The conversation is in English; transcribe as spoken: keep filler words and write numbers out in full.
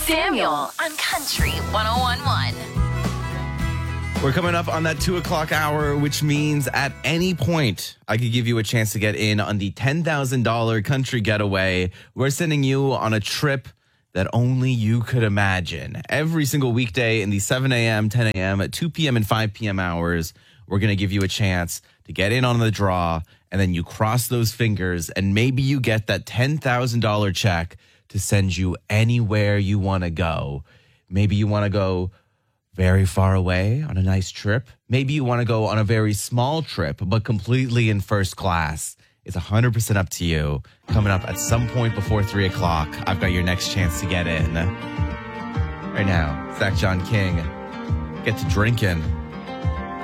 Samuel on Country one oh one point one. We're coming up on that two o'clock hour, which means at any point, I could give you a chance to get in on the ten thousand dollars country getaway. We're sending you on a trip that only you could imagine. Every single weekday in the seven a.m., ten a.m., two p.m., and five p.m. hours, we're going to give you a chance to get in on the draw, and then you cross those fingers, and maybe you get that ten thousand dollars check to send you anywhere you want to go. Maybe you want to go very far away on a nice trip. Maybe you want to go on a very small trip, but completely in first class. It's one hundred percent up to you. Coming up at some point before three o'clock, I've got your next chance to get in. Right now, Zach John King, get to drinking.